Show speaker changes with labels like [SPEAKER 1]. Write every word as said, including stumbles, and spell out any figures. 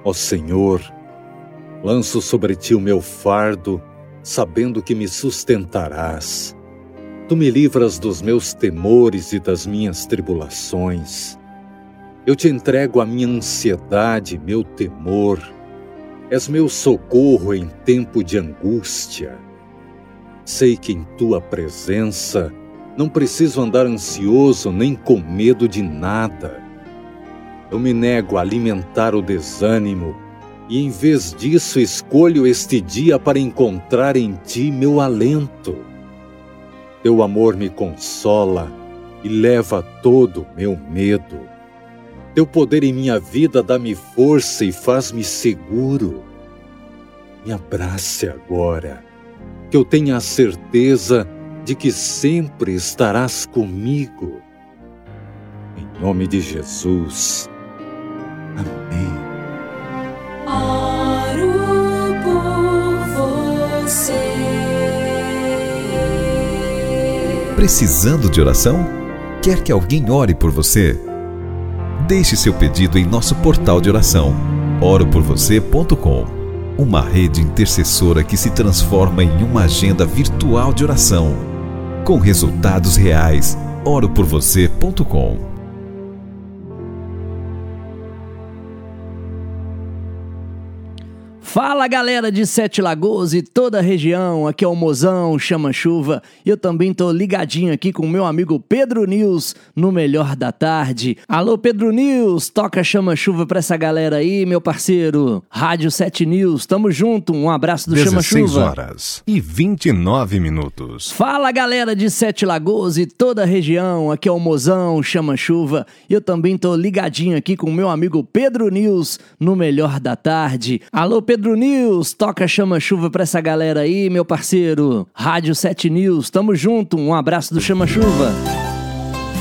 [SPEAKER 1] Ó Senhor, lanço sobre ti o meu fardo, sabendo que me sustentarás. Tu me livras dos meus temores e das minhas tribulações. Eu te entrego a minha ansiedade, meu temor. És meu socorro em tempo de angústia. Sei que em tua presença não preciso andar ansioso nem com medo de nada. Eu me nego a alimentar o desânimo e em vez disso escolho este dia para encontrar em ti meu alento. Teu amor me consola e leva todo o meu medo. Teu poder em minha vida dá-me força e faz-me seguro. Me abrace agora, que eu tenha a certeza de que sempre estarás comigo. Em nome de Jesus. Amém.
[SPEAKER 2] Oro por você.
[SPEAKER 3] Precisando de oração? Quer que alguém ore por você? Deixe seu pedido em nosso portal de oração, oro por você ponto com. Uma rede intercessora que se transforma em uma agenda virtual de oração, com resultados reais. oro por você ponto com.
[SPEAKER 4] Fala galera de Sete Lagoas e toda a região, aqui é o Mozão Chama Chuva e eu também tô ligadinho aqui com o meu amigo Pedro News no Melhor da Tarde. Alô Pedro News, toca Chama Chuva pra essa galera aí, meu parceiro. Rádio Sete News, tamo junto, um abraço do Chama Chuva.
[SPEAKER 5] dezesseis horas e vinte e nove minutos.
[SPEAKER 4] Fala galera de Sete Lagoas e toda a região, aqui é o Mozão Chama Chuva e eu também tô ligadinho aqui com o meu amigo Pedro News no Melhor da Tarde. Alô Pedro News, toca Chama Chuva pra essa galera aí, meu parceiro. Rádio Sete News, tamo junto, um abraço do Chama Chuva.